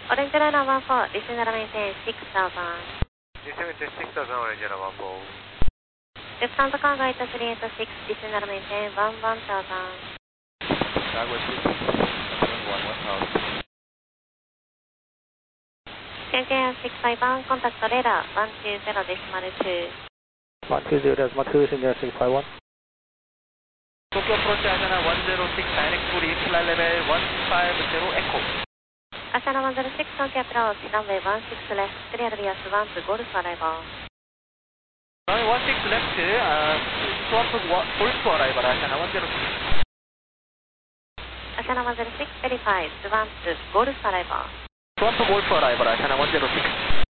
Orange Runner 14, descend and maintain 6000. Descend maintain 6000, Orange Runner 14. Lufthansa Cargo 8386, descend and maintain 1000. Cargo 1000. KK 651, contact radar 120.2. 120.2, Senior 651. Tokyo approach Asana 106, direct to reach flight level 150 Echo. Asana 106, Tokyo approach, runway 16 left, clear via Swamp, Golf arrival. Runway 16 left, Swamp Golf arrival, Asana 106. Asana 106, verify, Swamp, Golf arrival. Swamp Golf arrival, Asana 106.